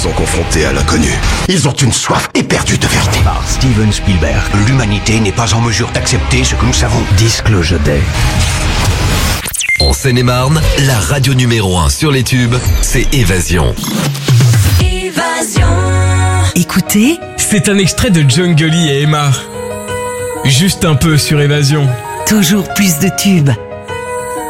sont confrontés à l'inconnu. Ils ont une soif éperdue de vérité. Par Steven Spielberg, l'humanité n'est pas en mesure d'accepter ce que nous savons. Disclosure Day. En Seine-et-Marne, la radio numéro 1 sur les tubes, c'est Évasion. Évasion. Écoutez, c'est un extrait de Jungle et Emma. Juste un peu sur Évasion. toujours plus de tubes.